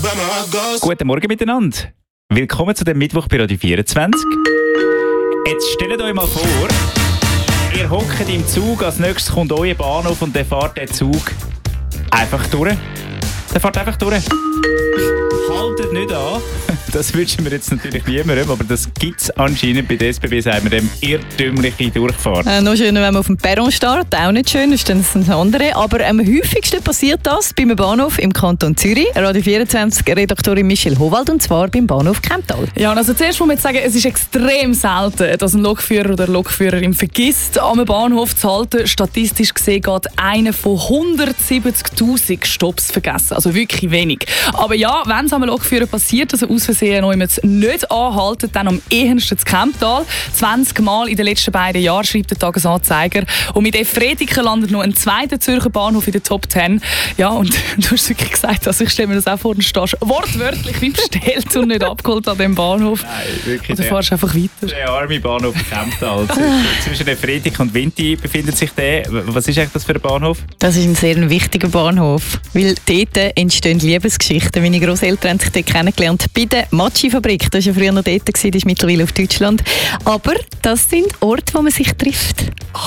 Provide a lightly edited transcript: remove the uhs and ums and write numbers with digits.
Guten Morgen miteinander. Willkommen zu dem Mittwoch bei Radio 24. Jetzt stellt euch mal vor, ihr hockt im Zug, als nächstes kommt euer Bahnhof und dann fährt der Zug einfach durch. Der fährt einfach durch. Haltet nicht an. Das wünschen wir jetzt natürlich niemandem, aber das gibt es anscheinend bei der SBB, sagen wir dem, irrtümliche Durchfahrt. Noch schöner, wenn man auf dem Perron steht, auch nicht schön, ist dann das andere. Aber am häufigsten passiert das beim Bahnhof im Kanton Zürich. Radio 24 Redaktorin Michelle Howald, und zwar beim Bahnhof Kemptal. Ja, also zuerst muss man jetzt sagen, es ist extrem selten, dass ein Lokführer oder Lokführerin vergisst, am Bahnhof zu halten. Statistisch gesehen geht einer von 170'000 Stopps vergessen. Also wirklich wenig. Aber ja, wenn es am Lokführer passiert, also aus Versehen noch nicht anhalten, dann am ehesten zu Kemptal. 20 Mal in den letzten beiden Jahren, schreibt der Tagesanzeiger. Und mit Efrediken landet noch ein zweiter Zürcher Bahnhof in der Top 10. Ja, und du hast wirklich gesagt, also ich stelle mir das auch vor, du stehst wortwörtlich wie bestellt und nicht abgeholt an dem Bahnhof. Nein, wirklich. Oder fahrst einfach weiter. Der arme Bahnhof Kemptal. Zwischen Efrediken und Winti befindet sich der. Was ist eigentlich das für ein Bahnhof? Das ist ein sehr wichtiger Bahnhof, weil dort entstehen Liebesgeschichten. Meine Grosseltern haben sich dort kennengelernt bei der Matschi-Fabrik. Das war ja früher noch dort, die ist mittlerweile auf Deutschland. Aber das sind Orte, wo man sich trifft.